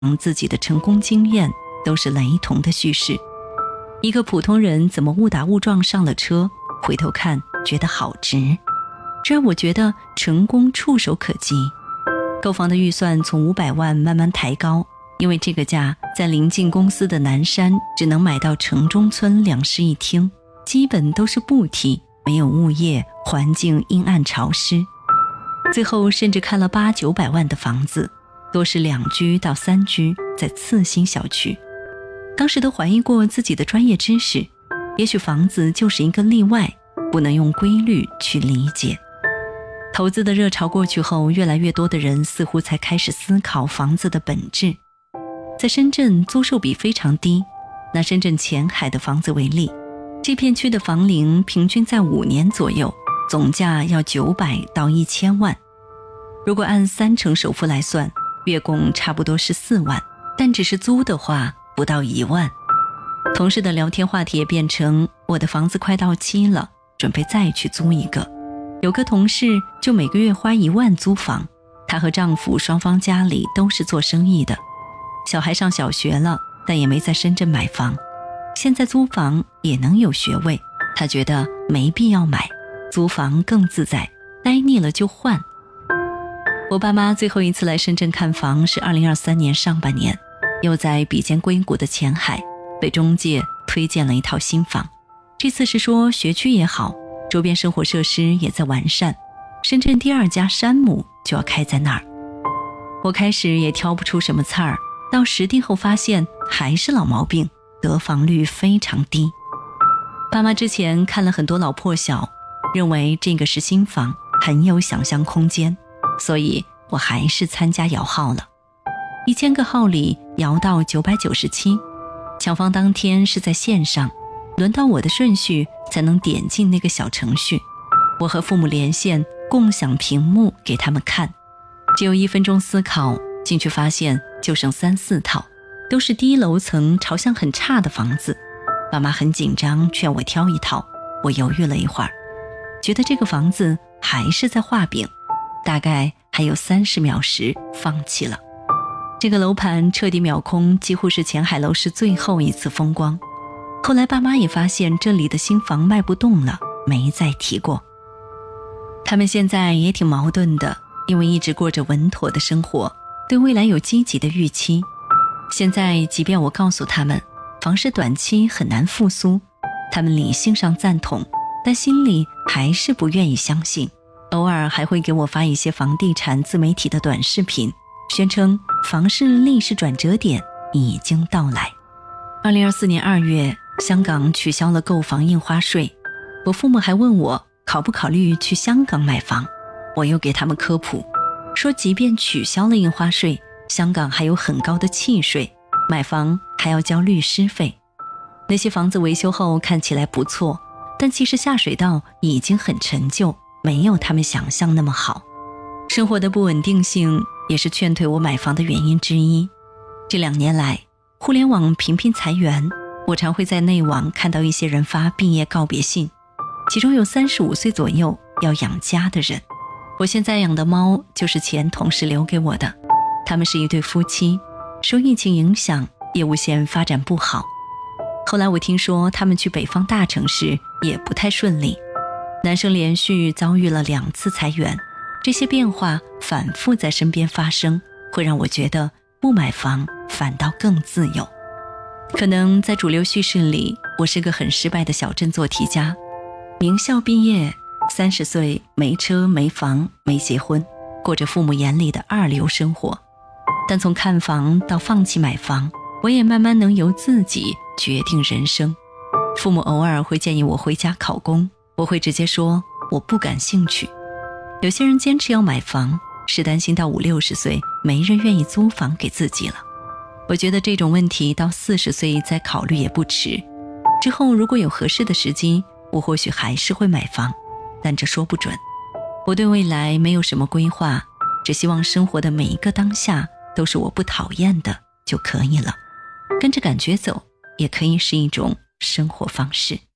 自己的成功经验都是雷同的叙事。一个普通人怎么误打误撞上了车，回头看觉得好值，这让我觉得成功触手可及。购房的预算从500万慢慢抬高，因为这个价在临近公司的南山只能买到城中村2室1厅，基本都是步梯，没有物业，环境阴暗潮湿。最后甚至看了800-900万的房子，多是2居到3居，在次新小区。当时都怀疑过自己的专业知识，也许房子就是一个例外，不能用规律去理解。投资的热潮过去后，越来越多的人似乎才开始思考房子的本质。在深圳租售比非常低，拿深圳前海的房子为例，这片区的房龄平均在5年左右，总价要900到1000万。如果按3成首付来算，月供差不多是4万，但只是租的话不到1万。同事的聊天话题也变成我的房子快到期了，准备再去租一个。有个同事就每个月花1万租房，她和丈夫双方家里都是做生意的，小孩上小学了，但也没在深圳买房，现在租房也能有学位，她觉得没必要买，租房更自在，待腻了就换。我爸妈最后一次来深圳看房是2023年上半年，又在比肩硅谷的前海被中介推荐了一套新房。这次是说学区也好，周边生活设施也在完善，深圳第2家山姆就要开在那儿。我开始也挑不出什么刺儿，到实地后发现还是老毛病，得房率非常低。爸妈之前看了很多老破小，认为这个是新房，很有想象空间，所以我还是参加摇号了。1000个号里摇到997，抢房当天是在线上，轮到我的顺序才能点进那个小程序。我和父母连线，共享屏幕给他们看，只有1分钟思考，进去发现就剩3-4套，都是低楼层朝向很差的房子。爸妈很紧张，劝我挑一套，我犹豫了一会儿，觉得这个房子还是在画饼，大概还有30秒时放弃了。这个楼盘彻底秒空，几乎是前海楼市最后一次风光。后来爸妈也发现这里的新房卖不动了，没再提过。他们现在也挺矛盾的，因为一直过着稳妥的生活，对未来有积极的预期。现在即便我告诉他们房市短期很难复苏，他们理性上赞同，但心里还是不愿意相信，偶尔还会给我发一些房地产自媒体的短视频，宣称房市历史转折点已经到来。2024年2月，香港取消了购房印花税，我父母还问我考不考虑去香港买房，我又给他们科普，说即便取消了印花税，香港还有很高的契税，买房还要交律师费。那些房子维修后看起来不错，但其实下水道已经很陈旧，没有他们想象那么好。生活的不稳定性也是劝退我买房的原因之一。这2年来，互联网频频裁员，我常会在内网看到一些人发毕业告别信，其中有35岁左右要养家的人。我现在养的猫就是前同事留给我的，他们是一对夫妻，受疫情影响，业务线发展不好。后来我听说他们去北方大城市也不太顺利，男生连续遭遇了2次裁员，这些变化反复在身边发生，会让我觉得不买房反倒更自由。可能在主流叙事里，我是个很失败的小镇做题家，名校毕业，30岁没车没房没结婚，过着父母眼里的2流生活。但从看房到放弃买房，我也慢慢能由自己决定人生。父母偶尔会建议我回家考公，我会直接说我不感兴趣。有些人坚持要买房，是担心到50-60岁没人愿意租房给自己了。我觉得这种问题到40岁再考虑也不迟，之后如果有合适的时机，我或许还是会买房，但这说不准。我对未来没有什么规划，只希望生活的每一个当下都是我不讨厌的就可以了。跟着感觉走，也可以是一种生活方式。